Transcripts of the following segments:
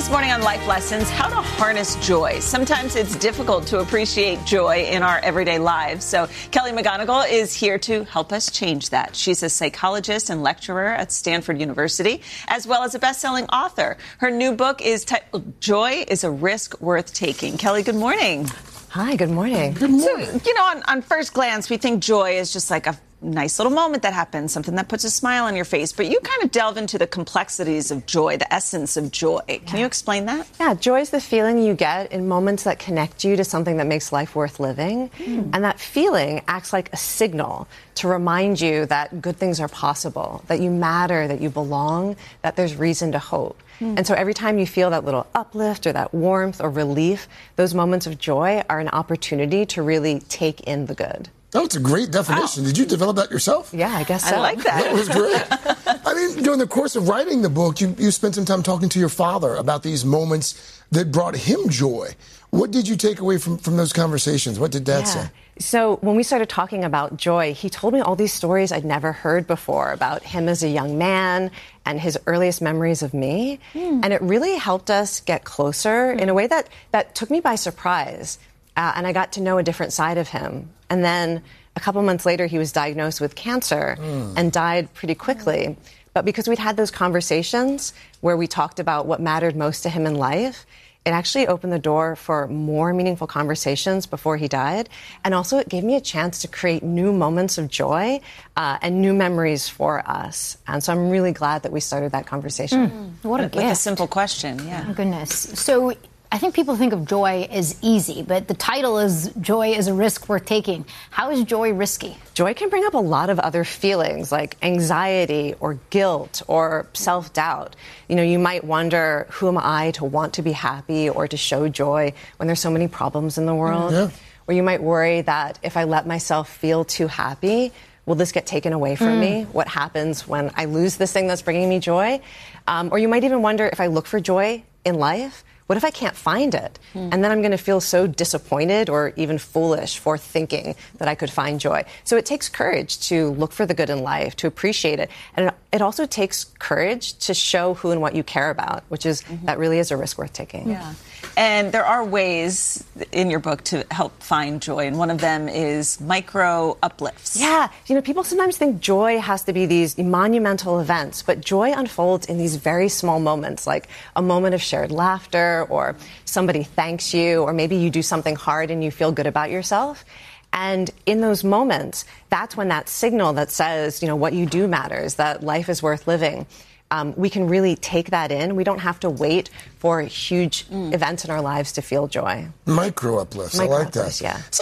This morning on Life Lessons, how to harness joy. Sometimes it's difficult to appreciate joy in our everyday lives. So Kelly McGonigal is here to help us change that. She's a psychologist and lecturer at Stanford University, as well as a best-selling author. Her new book is titled Joy is a Risk Worth Taking. Kelly, good morning. Hi, good morning. Good morning. So, on first glance, we think joy is just like a nice little moment that happens, something that puts a smile on your face. But you kind of delve into the complexities of joy, the essence of joy. Can you explain that? Yeah, joy is the feeling you get in moments that connect you to something that makes life worth living. And that feeling acts like a signal to remind you that good things are possible, that you matter, that you belong, that there's reason to hope. And so every time you feel that little uplift or that warmth or relief, those moments of joy are an opportunity to really take in the good. That's a great definition. Wow. Did you develop that yourself? Yeah, I guess so. I like that. That was great. I mean, during the course of writing the book, you spent some time talking to your father about these moments that brought him joy. What did you take away from those conversations? What did Dad say? So when we started talking about joy, he told me all these stories I'd never heard before about him as a young man and his earliest memories of me. And it really helped us get closer in a way that took me by surprise. And I got to know a different side of him. And then a couple months later, he was diagnosed with cancer and died pretty quickly. But because we'd had those conversations where we talked about what mattered most to him in life, it actually opened the door for more meaningful conversations before he died. And also it gave me a chance to create new moments of joy and new memories for us. And so I'm really glad that we started that conversation. What a gift. With a simple question, yeah. Oh, goodness. So I think people think of joy as easy, but the title is Joy is a Risk Worth Taking. How is joy risky? Joy can bring up a lot of other feelings like anxiety or guilt or self-doubt. You might wonder, who am I to want to be happy or to show joy when there's so many problems in the world? Yeah. Or you might worry that if I let myself feel too happy, will this get taken away from me? What happens when I lose this thing that's bringing me joy? Or you might even wonder, if I look for joy in life, what if I can't find it? And then I'm going to feel so disappointed or even foolish for thinking that I could find joy. So it takes courage to look for the good in life, to appreciate it. And it also takes courage to show who and what you care about, which is that really is a risk worth taking. Yeah. And there are ways in your book to help find joy, and one of them is micro uplifts. Yeah. People sometimes think joy has to be these monumental events, but joy unfolds in these very small moments, like a moment of shared laughter, or somebody thanks you, or maybe you do something hard and you feel good about yourself. And in those moments, that's when that signal that says, what you do matters, that life is worth living. We can really take that in. We don't have to wait for huge events in our lives to feel joy. Micro uplifts. I like that. Yeah. So,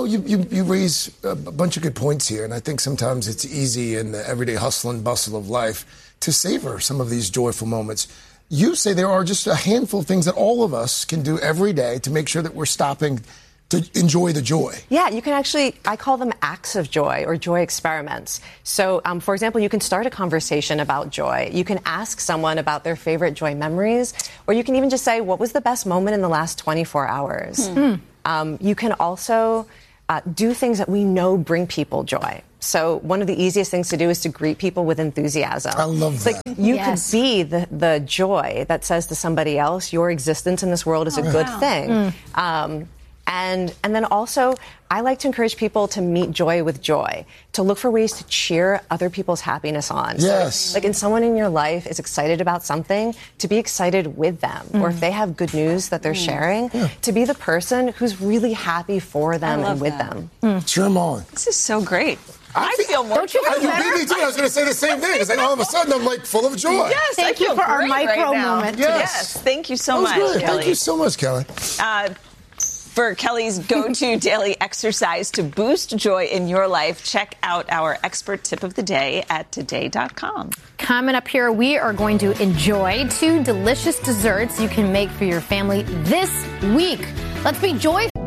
you raise a bunch of good points here, and I think sometimes it's easy in the everyday hustle and bustle of life to savor some of these joyful moments. You say there are just a handful of things that all of us can do every day to make sure that we're stopping to enjoy the joy. Yeah, you can actually, I call them acts of joy or joy experiments. So, for example, you can start a conversation about joy. You can ask someone about their favorite joy memories, or you can even just say, what was the best moment in the last 24 hours? You can also do things that we know bring people joy. So one of the easiest things to do is to greet people with enthusiasm. I love that. You could be the joy that says to somebody else, your existence in this world is a good thing. And then also, I like to encourage people to meet joy with joy, to look for ways to cheer other people's happiness on. Yes. So, like, if someone in your life is excited about something, to be excited with them. Or if they have good news that they're sharing, to be the person who's really happy for them and with them. Cheer them on. This is so great. I feel more Don't you feel better? You beat me too. I was going to say the same thing. Because all of a sudden I'm like full of joy. Yes, Thank you for our micro moment. Yes, thank you so much, Kelly. Kelly. Thank you so much, Kelly. For Kelly's go-to daily exercise to boost joy in your life, check out our expert tip of the day at today.com. Coming up here, we are going to enjoy 2 delicious desserts you can make for your family this week. Let's be joyful.